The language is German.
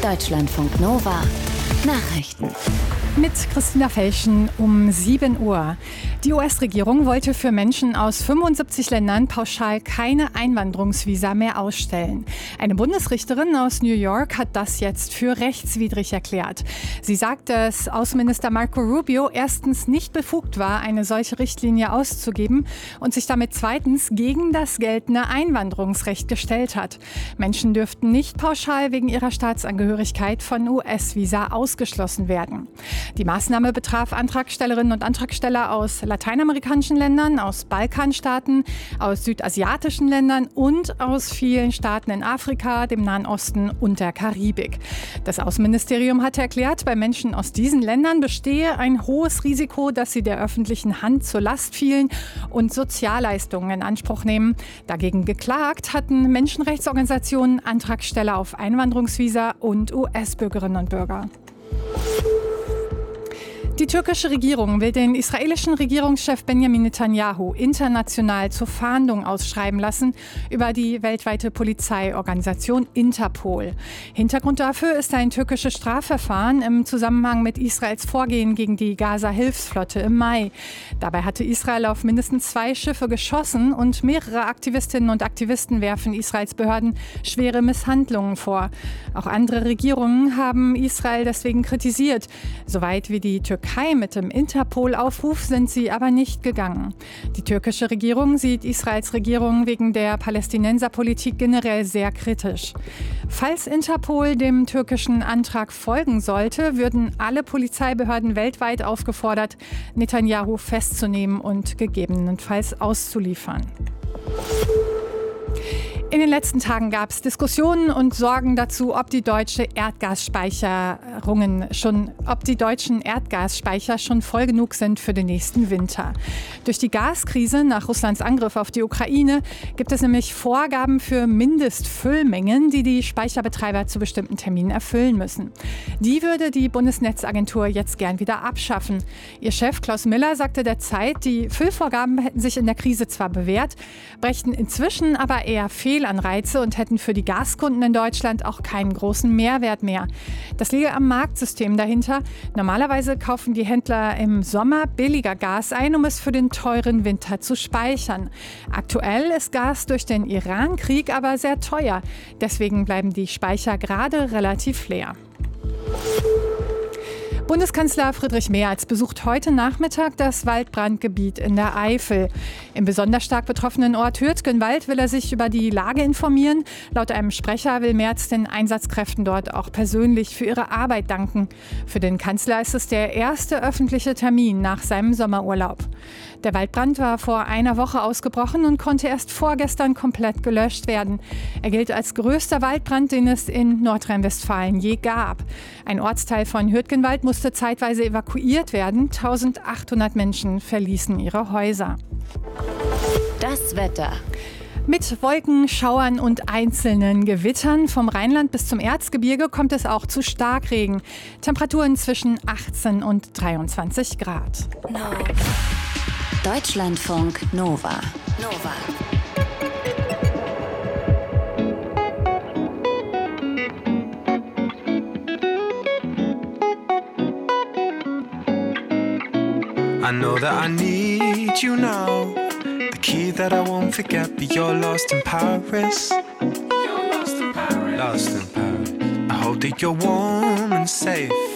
Deutschlandfunk Nova Nachrichten. Mit Christina Felschen um 7 Uhr. Die US-Regierung wollte für Menschen aus 75 Ländern pauschal keine Einwanderungsvisa mehr ausstellen. Eine Bundesrichterin aus New York hat das jetzt für rechtswidrig erklärt. Sie sagt, dass Außenminister Marco Rubio erstens nicht befugt war, eine solche Richtlinie auszugeben und sich damit zweitens gegen das geltende Einwanderungsrecht gestellt hat. Menschen dürften nicht pauschal wegen ihrer Staatsangehörigkeit von US-Visa ausgeschlossen werden. Die Maßnahme betraf Antragstellerinnen und Antragsteller aus lateinamerikanischen Ländern, aus Balkanstaaten, aus südasiatischen Ländern und aus vielen Staaten in Afrika, dem Nahen Osten und der Karibik. Das Außenministerium hatte erklärt, bei Menschen aus diesen Ländern bestehe ein hohes Risiko, dass sie der öffentlichen Hand zur Last fielen und Sozialleistungen in Anspruch nehmen. Dagegen geklagt hatten Menschenrechtsorganisationen, Antragsteller auf Einwanderungsvisa und US-Bürgerinnen und Bürger. Die türkische Regierung will den israelischen Regierungschef Benjamin Netanyahu international zur Fahndung ausschreiben lassen über die weltweite Polizeiorganisation Interpol. Hintergrund dafür ist ein türkisches Strafverfahren im Zusammenhang mit Israels Vorgehen gegen die Gaza-Hilfsflotte im Mai. Dabei hatte Israel auf mindestens 2 Schiffe geschossen und mehrere Aktivistinnen und Aktivisten werfen Israels Behörden schwere Misshandlungen vor. Auch andere Regierungen haben Israel deswegen kritisiert. Soweit wie die Türkei mit dem Interpol-Aufruf sind sie aber nicht gegangen. Die türkische Regierung sieht Israels Regierung wegen der Palästinenserpolitik generell sehr kritisch. Falls Interpol dem türkischen Antrag folgen sollte, würden alle Polizeibehörden weltweit aufgefordert, Netanyahu festzunehmen und gegebenenfalls auszuliefern. In den letzten Tagen gab es Diskussionen und Sorgen dazu, ob die deutschen Erdgasspeicher schon voll genug sind für den nächsten Winter. Durch die Gaskrise nach Russlands Angriff auf die Ukraine gibt es nämlich Vorgaben für Mindestfüllmengen, die die Speicherbetreiber zu bestimmten Terminen erfüllen müssen. Die würde die Bundesnetzagentur jetzt gern wieder abschaffen. Ihr Chef Klaus Miller sagte der Zeit, die Füllvorgaben hätten sich in der Krise zwar bewährt, brächten inzwischen aber eher Fehlanreize und hätten für die Gaskunden in Deutschland auch keinen großen Mehrwert mehr. Das liege am Marktsystem dahinter. Normalerweise kaufen die Händler im Sommer billiger Gas ein, um es für den teuren Winter zu speichern. Aktuell ist Gas durch den Iran-Krieg aber sehr teuer. Deswegen bleiben die Speicher gerade relativ leer. Bundeskanzler Friedrich Merz besucht heute Nachmittag das Waldbrandgebiet in der Eifel. Im besonders stark betroffenen Ort Hürtgenwald will er sich über die Lage informieren. Laut einem Sprecher will Merz den Einsatzkräften dort auch persönlich für ihre Arbeit danken. Für den Kanzler ist es der erste öffentliche Termin nach seinem Sommerurlaub. Der Waldbrand war vor einer Woche ausgebrochen und konnte erst vorgestern komplett gelöscht werden. Er gilt als größter Waldbrand, den es in Nordrhein-Westfalen je gab. Ein Ortsteil von Hürtgenwald musste zeitweise evakuiert werden. 1800 Menschen verließen ihre Häuser. Das Wetter. Mit Wolken, Schauern und einzelnen Gewittern vom Rheinland bis zum Erzgebirge kommt es auch zu Starkregen. Temperaturen zwischen 18 und 23 Grad. Deutschlandfunk Nova. I know that I need you now. The key that I won't forget, but you're lost in Paris. Lost in Paris. I hope that you're warm and safe.